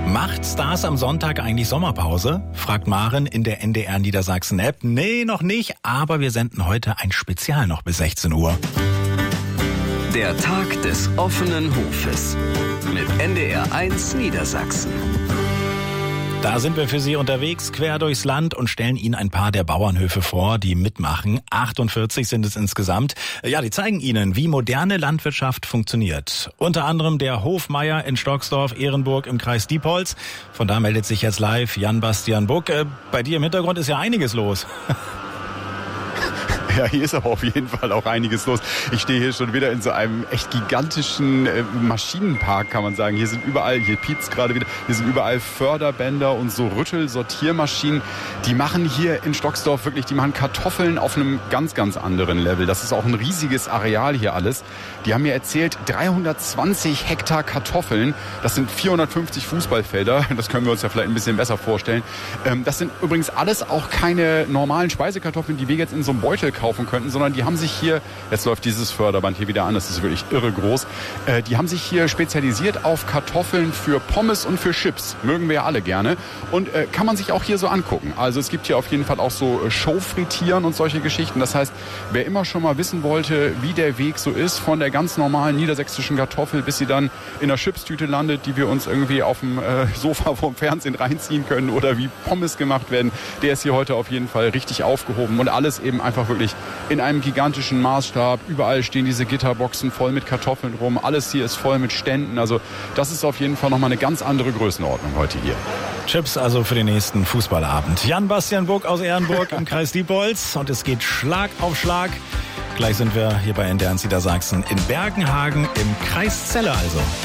Macht Stars am Sonntag eigentlich Sommerpause? Fragt Maren in der NDR Niedersachsen-App. Nee, noch nicht, aber wir senden heute ein Spezial noch bis 16 Uhr. Der Tag des offenen Hofes mit NDR1 Niedersachsen. Da sind wir für Sie unterwegs, quer durchs Land und stellen Ihnen ein paar der Bauernhöfe vor, die mitmachen. 48 sind es insgesamt. Ja, die zeigen Ihnen, wie moderne Landwirtschaft funktioniert. Unter anderem der Hofmeier in Stocksdorf-Ehrenburg im Kreis Diepholz. Von da meldet sich jetzt live Jan-Bastian Buck. Bei dir im Hintergrund ist ja einiges los. Ja, hier ist aber auf jeden Fall auch einiges los. Ich stehe hier schon wieder in so einem echt gigantischen Maschinenpark, kann man sagen. Hier sind überall, hier piept's gerade wieder, hier sind überall Förderbänder und so Rüttelsortiermaschinen. Die machen hier in Stocksdorf wirklich, die machen Kartoffeln auf einem ganz, ganz anderen Level. Das ist auch ein riesiges Areal hier alles. Die haben mir erzählt, 320 Hektar Kartoffeln, das sind 450 Fußballfelder. Das können wir uns ja vielleicht ein bisschen besser vorstellen. Das sind übrigens alles auch keine normalen Speisekartoffeln, die wir jetzt in so einem Beutel kaufen könnten, sondern die haben sich hier, jetzt läuft dieses Förderband hier wieder an, das ist wirklich irre groß, die haben sich hier spezialisiert auf Kartoffeln für Pommes und für Chips. Mögen wir ja alle gerne. Und kann man sich auch hier so angucken. Also es gibt hier auf jeden Fall auch so Showfrittieren und solche Geschichten. Das heißt, wer immer schon mal wissen wollte, wie der Weg so ist, von der ganz normalen niedersächsischen Kartoffel, bis sie dann in der Chipstüte landet, die wir uns irgendwie auf dem Sofa vorm Fernsehen reinziehen können oder wie Pommes gemacht werden, der ist hier heute auf jeden Fall richtig aufgehoben und alles eben einfach wirklich in einem gigantischen Maßstab. Überall stehen diese Gitterboxen voll mit Kartoffeln rum. Alles hier ist voll mit Ständen. Also das ist auf jeden Fall nochmal eine ganz andere Größenordnung heute hier. Chips also für den nächsten Fußballabend. Jan-Bastian Buck aus Ehrenburg im Kreis Diepholz. Und es geht Schlag auf Schlag. Gleich sind wir hier bei NDR Niedersachsen in Bergenhagen im Kreis Celle also.